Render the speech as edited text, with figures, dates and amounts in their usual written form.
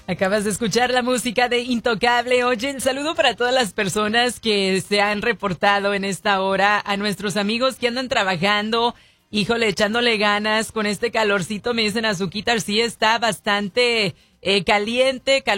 Acabas de escuchar la música de Intocable. Oye, el saludo para todas las personas que se han reportado en esta hora, a nuestros amigos que andan trabajando, híjole, echándole ganas con este calorcito. Me dicen, Azuquita, sí está bastante caliente,